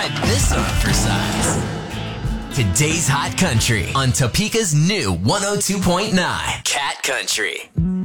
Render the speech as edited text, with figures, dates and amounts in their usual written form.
Check this out for size. Today's Hot Country on Topeka's new 102.9 Cat Country.